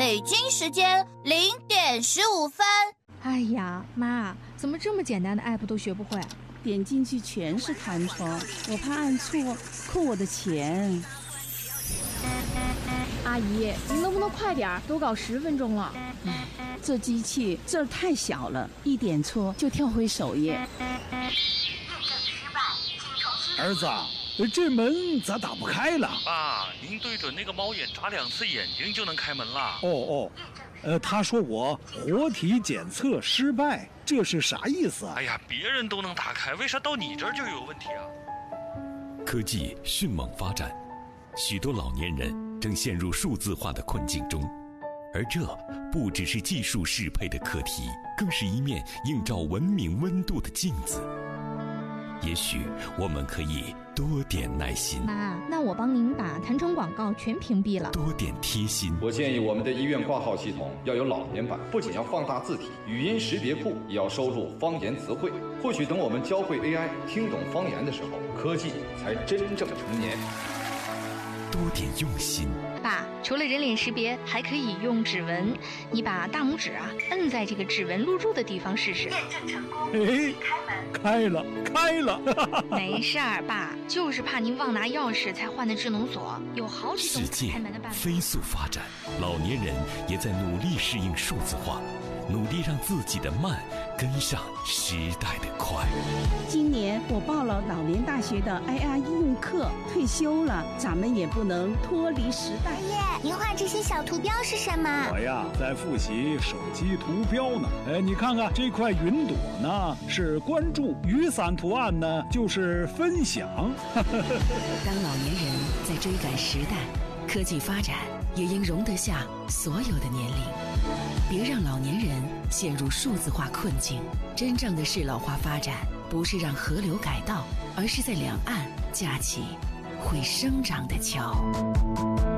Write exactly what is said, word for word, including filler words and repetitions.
北京时间零点十五分。 哎呀，妈，怎么这么简单的 app 都学不会？ 点进去全是弹窗，我怕按错扣我的钱。 阿姨，您能不能快点？都搞十分钟了。 唉，这机器字儿太小了，一点错就跳回首页。 儿子，这门咋打不开了？ 爸，您对准那个猫眼眨两次眼睛就能开门了。 哦哦，呃，他说我活体检测失败，这是啥意思啊？ 哎呀，别人都能打开，为啥到你这儿就有问题啊？ 科技迅猛发展，许多老年人正陷入数字化的困境中，而这不只是技术适配的课题，更是一面映照文明温度的镜子。也许我们可以多点耐心。 妈，那我帮您把弹窗广告全屏蔽了。 多点贴心。 我建议我们的医院挂号系统要有老年版，不仅要放大字体，语音识别库也要收录方言词汇。或许等我们教会 A I 听懂方言的时候，科技才真正成年。 多点用心。 爸，除了人脸识别，还可以用指纹。你把大拇指啊摁在这个指纹录入的地方试试。验证成功。 哎，开了，开了。 没事儿，爸，就是怕您忘拿钥匙才换的智能锁，有好几种开门的办法。 世界飞速发展，老年人也在努力适应数字化，努力让自己的慢跟上时代的快。 今年我报了老年大学的 I R 应用课，退休了，咱们也不能脱离时代。 爷爷，您画这些小图标是什么？ 我呀，在复习手机图标呢。哎，你看看这块云朵呢，是关注；雨伞图案呢，就是分享。 当老年人在追赶时代，科技发展也应容得下所有的年龄。别让老年人陷入数字化困境。真正的适老化发展，不是让河流改道，而是在两岸架起会生长的桥。